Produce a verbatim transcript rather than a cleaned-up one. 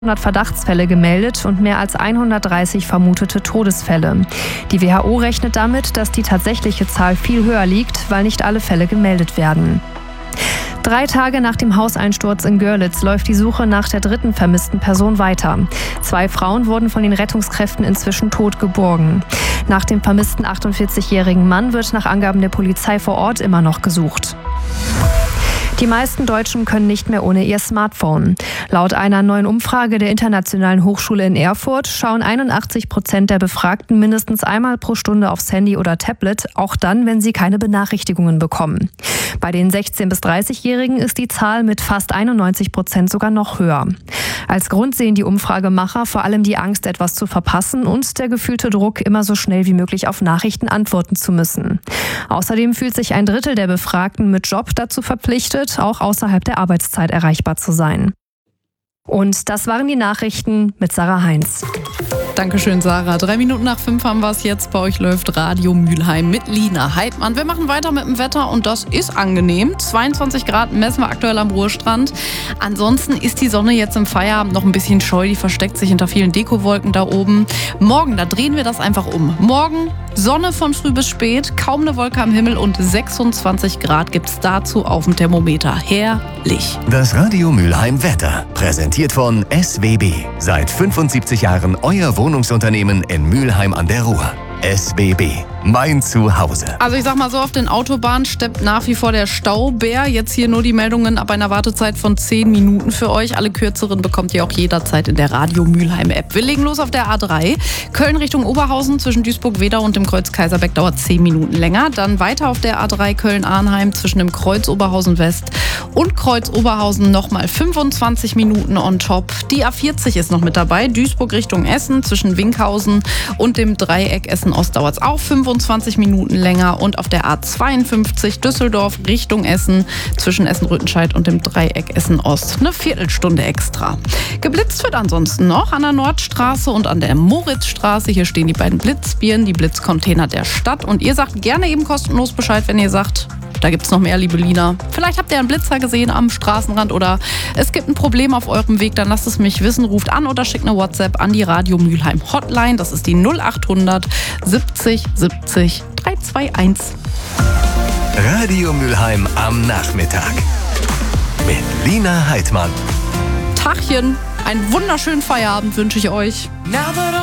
hundert Verdachtsfälle gemeldet und mehr als hundertdreißig vermutete Todesfälle. Die W H O rechnet damit, dass die tatsächliche Zahl viel höher liegt, weil nicht alle Fälle gemeldet werden. Drei Tage nach dem Hauseinsturz in Görlitz läuft die Suche nach der dritten vermissten Person weiter. Zwei Frauen wurden von den Rettungskräften inzwischen tot geborgen. Nach dem vermissten achtundvierzigjährigen Mann wird nach Angaben der Polizei vor Ort immer noch gesucht. Die meisten Deutschen können nicht mehr ohne ihr Smartphone. Laut einer neuen Umfrage der Internationalen Hochschule in Erfurt schauen einundachtzig Prozent der Befragten mindestens einmal pro Stunde aufs Handy oder Tablet, auch dann, wenn sie keine Benachrichtigungen bekommen. Bei den sechzehn- bis dreißigjährigen ist die Zahl mit fast einundneunzig Prozent sogar noch höher. Als Grund sehen die Umfragemacher vor allem die Angst, etwas zu verpassen und der gefühlte Druck, immer so schnell wie möglich auf Nachrichten antworten zu müssen. Außerdem fühlt sich ein Drittel der Befragten mit Job dazu verpflichtet, auch außerhalb der Arbeitszeit erreichbar zu sein. Und das waren die Nachrichten mit Sarah Heinz. Dankeschön, Sarah. Drei Minuten nach fünf haben wir es jetzt. Bei euch läuft Radio Mülheim mit Lina Heidmann. Wir machen weiter mit dem Wetter und das ist angenehm. zweiundzwanzig Grad messen wir aktuell am Ruhrstrand. Ansonsten ist die Sonne jetzt im Feierabend noch ein bisschen scheu. Die versteckt sich hinter vielen Dekowolken da oben. Morgen, da drehen wir das einfach um. Morgen Sonne von früh bis spät, kaum eine Wolke am Himmel und sechsundzwanzig Grad gibt's dazu auf dem Thermometer. Herrlich. Das Radio Mülheim Wetter, präsentiert von S W B. Seit fünfundsiebzig Jahren euer Wohnungsunternehmen in Mülheim an der Ruhr. S W B, mein Zuhause. Also ich sag mal so, auf den Autobahnen steppt nach wie vor der Staubär. Jetzt hier nur die Meldungen ab einer Wartezeit von zehn Minuten für euch. Alle kürzeren bekommt ihr auch jederzeit in der Radio Mülheim App. Wir legen los auf der A drei. Köln Richtung Oberhausen zwischen Duisburg-Wedau und dem Kreuz Kaiserbeck dauert zehn Minuten länger. Dann weiter auf der A drei Köln-Arnheim zwischen dem Kreuz Oberhausen West und Kreuz Oberhausen nochmal fünfundzwanzig Minuten on top. Die A vierzig ist noch mit dabei. Duisburg Richtung Essen zwischen Winkhausen und dem Dreieck Essen Ost dauert es auch fünfundzwanzig Minuten länger und auf der A zweiundfünfzig Düsseldorf Richtung Essen zwischen Essen-Rüttenscheid und dem Dreieck Essen Ost eine Viertelstunde extra. Geblitzt wird ansonsten noch an der Nordstraße und an der Moritzstraße. Hier stehen die beiden Blitzbirnen, die Blitzcontainer der Stadt und ihr sagt gerne eben kostenlos Bescheid, wenn ihr sagt, da gibt's noch mehr, liebe Lina. Vielleicht habt ihr einen Blitzer gesehen am Straßenrand oder es gibt ein Problem auf eurem Weg, dann lasst es mich wissen. Ruft an oder schickt eine WhatsApp an die Radio Mülheim Hotline. Das ist die null achthundert siebzig siebzig dreihunderteinundzwanzig. Radio Mülheim am Nachmittag. Mit Lina Heidmann. Tachchen, einen wunderschönen Feierabend wünsche ich euch.